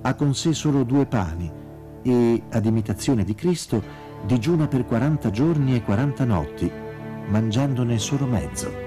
ha con sé solo 2 pani e, ad imitazione di Cristo, digiuna per 40 giorni e 40 notti, mangiandone solo mezzo.